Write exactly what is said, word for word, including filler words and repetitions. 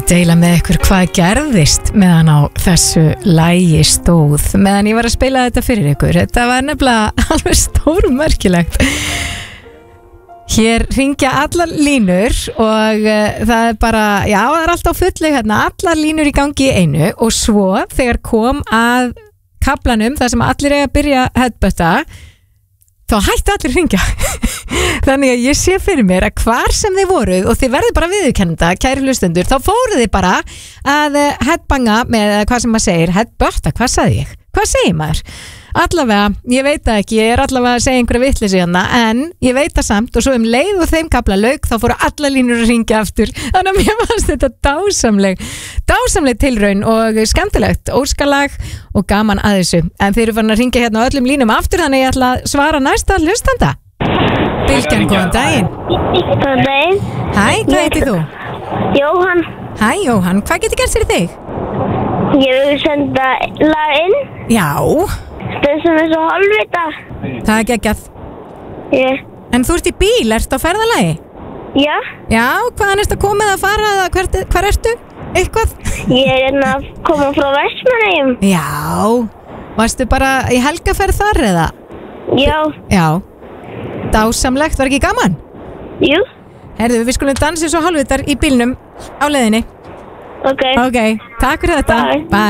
að deila með ykkur hvað gerðist meðan á þessu lagi stóð meðan ég var að spila þetta fyrir ykkur. Þetta var nefnilega alveg stórmerkilegt. Hér ringja allar línur og uh, það er bara, já það er alltaf fulleg hérna, allar línur í gangi í einu og svo þegar kom að kaflanum þar sem allir eiga að byrja headbutta þá hætti allir hringja. Þannig að ég sé fyrir mér að hvar sem þið voruð og þið verður bara viðurkennda, kæri hlustendur, þá fóruð þið bara að headbanga með hvað sem maður segir, headbutta, hvað sagði ég? Hvað segir maður? Allavega, ég veit það ekki, ég er allavega að segja einhverja vitleysu hérna, en ég veit það samt og svo um leið og þeim kafla lauk þá fóru allar línur að hringja aftur. Þannig að mér fannst þetta dásamleg, dásamleg tilraun og skemmtilegt, óskalag og gaman að þessu. En þeir eru farin að hringja hérna á öllum línum aftur, þannig ég ætla að svara næsta hlustanda. Bylgjan, góðan daginn. Góðan daginn. Hæ, hvað heitir þú? Jóhann. Hæ Jóhann, hvað getur gert fyrir þig? Ég vil senda lag inn. Já. Þessum er svo hálfvita. Það er geggjað. Yeah. En þú ert í bíl, ert á ferðalagi? Já. Já, hvaðan ertu að koma að fara eða hvert, hvar ertu? Eitthvað? Ég er hérna að koma frá Vestmannaeyjum. Já, varstu bara í helgaferð þar eða? Já. Já, dásamlegt, var ekki gaman? Jú. Herðu, við skulum dansa svo hálfvitar í bílnum á leiðinni. Ok. Ok, takk fyrir þetta. Bye. Bye.